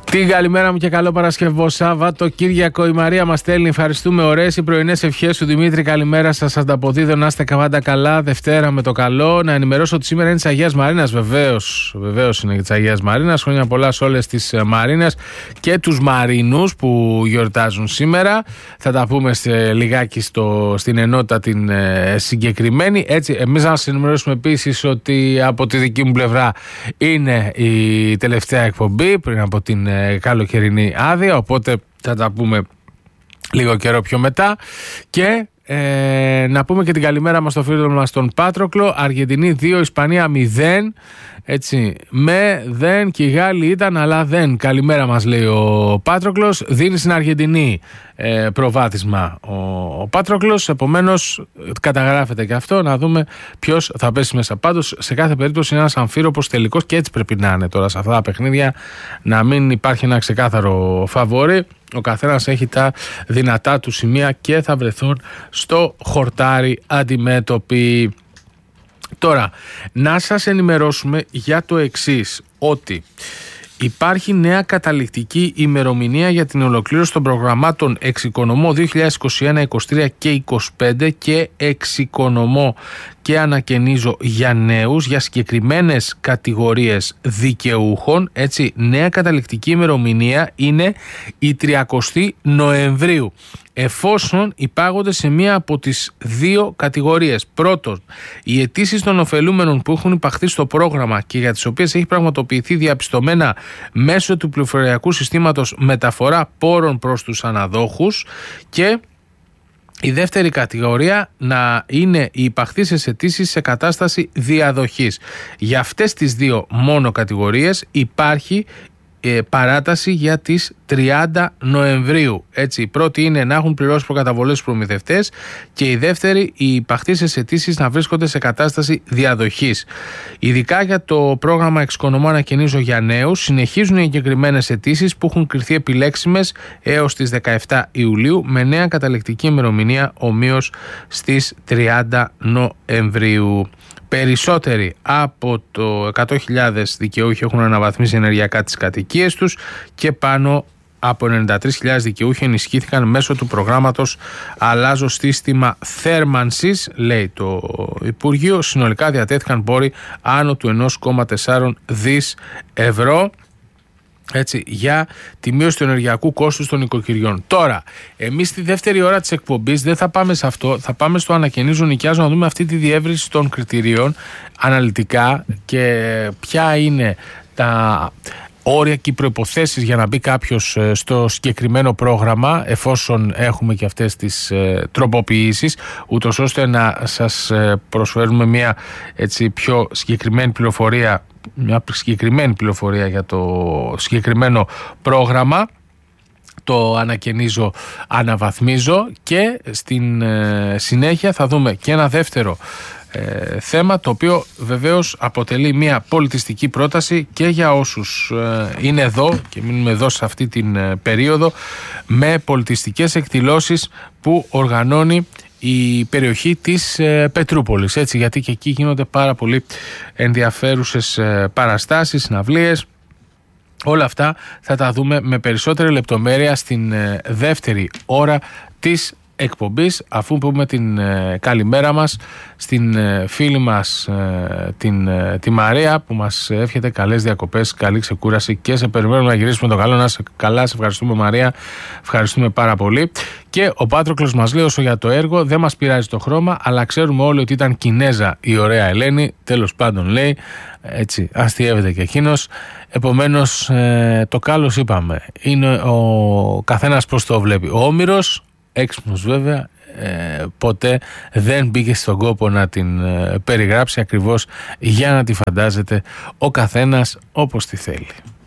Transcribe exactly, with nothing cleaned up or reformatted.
Την καλημέρα μου και καλό Παρασκευό Σάββατο. Κύριακο η Μαρία μας στέλνει. Ευχαριστούμε. Ωραίες οι πρωινές ευχές σου, Δημήτρη. Καλημέρα σας. Σας ανταποδίδω να είστε καβάντα καλά. Δευτέρα με το καλό. Να ενημερώσω ότι σήμερα είναι της Αγίας Μαρίνας. Βεβαίως, βεβαίως είναι της Αγίας Μαρίνας. Χρόνια πολλά σε όλες τις Μαρίνες και τους Μαρινούς που γιορτάζουν σήμερα. Θα τα πούμε σε λιγάκι στο, στην ενότητα την ε, συγκεκριμένη. Έτσι, εμείς να σας ενημερώσουμε επίσης ότι από τη δική μου πλευρά είναι η τελευταία εκπομπή πριν από την καλοκαιρινή άδεια, οπότε θα τα πούμε λίγο καιρό πιο μετά. Και ε, να πούμε και την καλημέρα μας στο φίλο μας τον Πάτροκλο. Αργεντινή δύο, Ισπανία μηδέν. Έτσι, με δεν και οι Γάλλοι ήταν, αλλά δεν. Καλημέρα μας λέει ο Πάτροκλος. Δίνει στην Αργεντινή ε, προβάδισμα ο, ο Πάτροκλος. Επομένως, καταγράφεται και αυτό. Να δούμε ποιος θα πέσει μέσα. Πάντως, σε κάθε περίπτωση είναι ένας αμφίροπος τελικός και έτσι πρέπει να είναι τώρα σε αυτά τα παιχνίδια. Να μην υπάρχει ένα ξεκάθαρο φαβόρι. Ο καθένας έχει τα δυνατά του σημεία και θα βρεθούν στο χορτάρι αντιμέτωποι. Τώρα, να σας ενημερώσουμε για το εξής, ότι υπάρχει νέα καταληκτική ημερομηνία για την ολοκλήρωση των προγραμμάτων Εξοικονομώ δύο χιλιάδες είκοσι ένα είκοσι τρία και είκοσι πέντε και Εξοικονομώ και Ανακαινίζω για νέους, για συγκεκριμένες κατηγορίες δικαιούχων. Έτσι, νέα καταληκτική ημερομηνία είναι η τριαντάτη Νοεμβρίου, εφόσον υπάγονται σε μία από τις δύο κατηγορίες. Πρώτον, οι αιτήσεις των ωφελούμενων που έχουν υπαχθεί στο πρόγραμμα και για τις οποίες έχει πραγματοποιηθεί διαπιστωμένα μέσω του πληροφοριακού συστήματος μεταφορά πόρων προς τους αναδόχους, και η δεύτερη κατηγορία να είναι οι υπαχθήσεις αιτήσεις σε κατάσταση διαδοχής. Για αυτές τις δύο μόνο κατηγορίες υπάρχει ε, παράταση για τις τριάντα Νοεμβρίου. Έτσι, η πρώτη είναι να έχουν πληρώσει προκαταβολές στους προμηθευτές και η δεύτερη οι υπαχθήσεις αιτήσεις να βρίσκονται σε κατάσταση διαδοχής. Ειδικά για το πρόγραμμα Εξοικονομώ Ανακαινίζω για νέους, συνεχίζουν οι εγκεκριμένες αιτήσεις που έχουν κριθεί επιλέξιμες έως τις δεκαεφτά Ιουλίου, με νέα καταληκτική ημερομηνία ομοίως στις τριάντα Νοεμβρίου. Περισσότεροι από το εκατό χιλιάδες δικαιούχοι έχουν αναβαθμίσει ενεργειακά τις κατοικίες τους και πάνω από ενενήντα τρεις χιλιάδες δικαιούχοι ενισχύθηκαν μέσω του προγράμματος Αλλάζω σύστημα θέρμανσης, λέει το Υπουργείο. Συνολικά διατέθηκαν πόροι άνω του ένα κόμμα τέσσερα δις ευρώ. Έτσι, για τη μείωση του ενεργειακού κόστους των οικοκυριών. Τώρα, εμείς στη δεύτερη ώρα της εκπομπής δεν θα πάμε σε αυτό, θα πάμε στο Ανακαινίζω νοικιάζω, να δούμε αυτή τη διεύρυνση των κριτηρίων αναλυτικά και ποια είναι τα όρια και οι προϋποθέσεις για να μπει κάποιος στο συγκεκριμένο πρόγραμμα, εφόσον έχουμε και αυτές τις ε, τροποποιήσεις, ούτως ώστε να σας ε, προσφέρουμε μια έτσι, πιο συγκεκριμένη πληροφορία, μια συγκεκριμένη πληροφορία για το συγκεκριμένο πρόγραμμα. Το ανακαινίζω, αναβαθμίζω, και στην ε, συνέχεια θα δούμε και ένα δεύτερο ε, θέμα, το οποίο βεβαίως αποτελεί μια πολιτιστική πρόταση και για όσους ε, είναι εδώ και μείνουμε εδώ σε αυτή την ε, περίοδο, με πολιτιστικές εκδηλώσεις που οργανώνει η περιοχή της ε, Πετρούπολης, έτσι, γιατί και εκεί γίνονται πάρα πολύ ενδιαφέρουσες ε, παραστάσεις, συναυλίες. Όλα αυτά θα τα δούμε με περισσότερη λεπτομέρεια στην ε, δεύτερη ώρα της εκπομπής, αφού πούμε την ε, καλημέρα μας στην ε, φίλη μας ε, την, ε, τη Μαρία, που μας εύχεται καλές διακοπές, καλή ξεκούραση και σε περιμένουμε να γυρίσουμε το καλό. Να σε καλά, σε ευχαριστούμε Μαρία, ευχαριστούμε πάρα πολύ. Και ο Πάτροκλος μας λέει, όσο για το έργο δεν μας πειράζει το χρώμα, αλλά ξέρουμε όλοι ότι ήταν Κινέζα η ωραία Ελένη, τέλος πάντων λέει, έτσι αστιεύεται και εκείνος. Επομένως ε, το κάλος είπαμε, είναι ο καθένας πώς το βλέπει. Ο Όμηρος, έξυπνος βέβαια, ε, ποτέ δεν μπήκε στον κόπο να την ε, περιγράψει ακριβώς για να τη φαντάζεται ο καθένας όπως τη θέλει.